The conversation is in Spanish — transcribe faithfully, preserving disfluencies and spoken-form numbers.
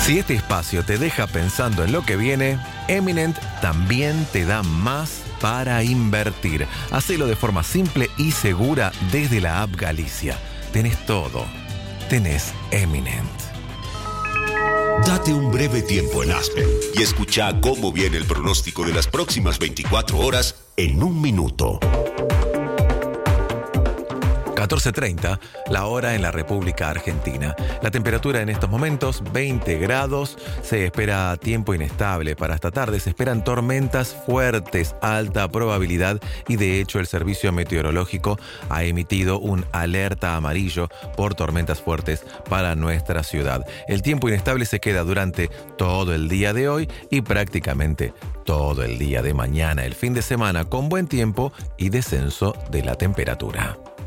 Si este espacio te deja pensando en lo que viene, Eminent también te da más para invertir. Hacelo de forma simple y segura desde la app Galicia. Tenés todo. Tenés Eminent. Date un breve tiempo en Aspen y escucha cómo viene el pronóstico de las próximas veinticuatro horas en un minuto. catorce treinta, la hora en la República Argentina. La temperatura en estos momentos, veinte grados. Se espera tiempo inestable para esta tarde. Se esperan tormentas fuertes, alta probabilidad, y de hecho el Servicio Meteorológico ha emitido un alerta amarillo por tormentas fuertes para nuestra ciudad. El tiempo inestable se queda durante todo el día de hoy y prácticamente todo el día de mañana. El fin de semana con buen tiempo y descenso de la temperatura.